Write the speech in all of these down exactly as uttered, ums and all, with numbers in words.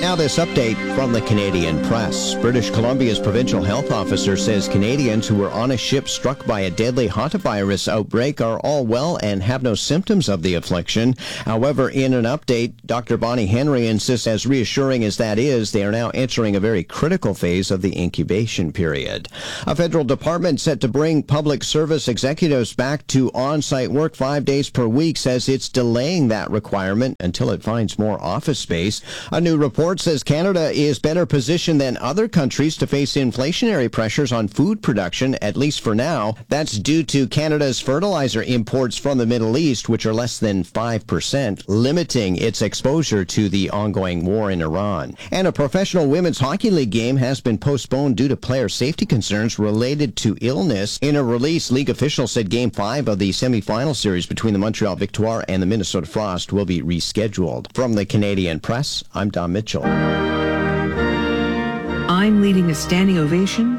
Now this update from the Canadian Press. British Columbia's provincial health officer says Canadians who were on a ship struck by a deadly hantavirus outbreak are all well and have no symptoms of the affliction. However, in an update, Doctor Bonnie Henry insists, as reassuring as that is, they are now entering a very critical phase of the incubation period. A federal department set to bring public service executives back to on-site work five days per week says it's delaying that requirement until it finds more office space. A new report says Canada is better positioned than other countries to face inflationary pressures on food production, at least for now. That's due to Canada's fertilizer imports from the Middle East, which are less than five percent, limiting its exposure to the ongoing war in Iran. And a professional women's hockey league game has been postponed due to player safety concerns related to illness. In a release, league officials said Game five of the semifinal series between the Montreal Victoire and the Minnesota Frost will be rescheduled. From the Canadian Press, I'm Don Mitchell. I'm leading a standing ovation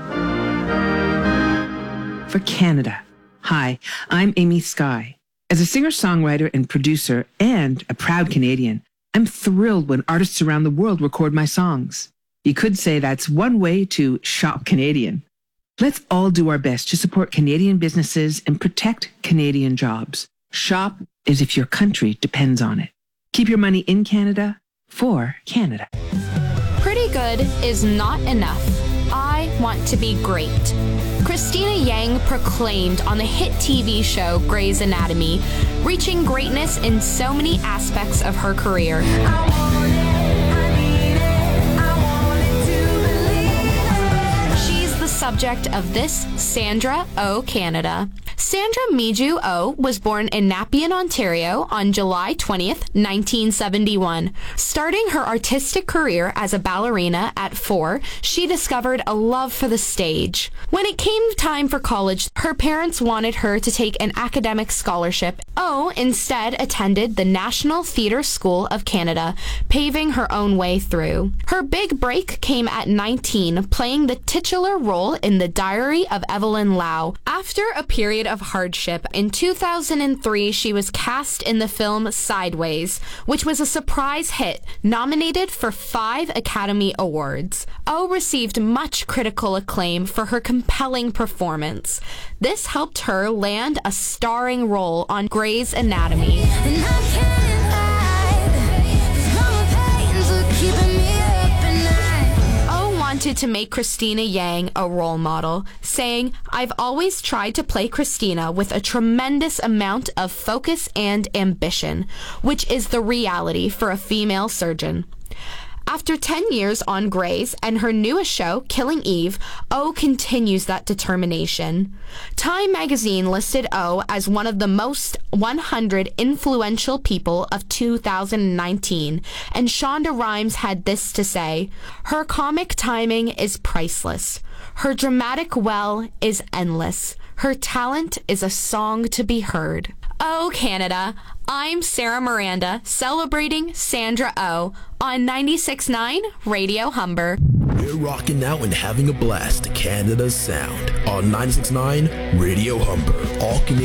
for Canada. Hi, I'm Amy Skye. As a singer-songwriter and producer and a proud Canadian, I'm thrilled when artists around the world record my songs. You could say that's one way to shop Canadian. Let's all do our best to support Canadian businesses and protect Canadian jobs. Shop as if your country depends on it. Keep your money in Canada for Canada. Pretty good is not enough. I want to be great. Christina Yang proclaimed on the hit T V show Grey's Anatomy, reaching greatness in so many aspects of her career. I want it, I need it, I want it to believe it. She's the subject of this Sandra O Canada. Sandra Miju O was born in Nepean, Ontario on July twentieth, nineteen seventy-one. Starting her artistic career as a ballerina at four, she discovered a love for the stage. When it came time for college, her parents wanted her to take an academic scholarship. O instead attended the National Theatre School of Canada, paving her own way through. Her big break came at nineteen, playing the titular role in The Diary of Evelyn Lau. After a period of hardship, in two thousand three, she was cast in the film Sideways, which was a surprise hit, nominated for five Academy Awards. O received much critical acclaim for her compelling performance. This helped her land a starring role on Grey's Anatomy. Wanted to make Christina Yang a role model, saying, "I've always tried to play Christina with a tremendous amount of focus and ambition, which is the reality for a female surgeon." After ten years on Grey's and her newest show, Killing Eve, O continues that determination. Time magazine listed O as one of the most one hundred influential people of two thousand nineteen, and Shonda Rhimes had this to say: "Her comic timing is priceless. Her dramatic well is endless. Her talent is a song to be heard." Oh, Canada, I'm Sarah Miranda, celebrating Sandra O on ninety-six point nine Radio Humber. We're rocking out and having a blast to Canada's sound on ninety-six point nine Radio Humber. All Canadian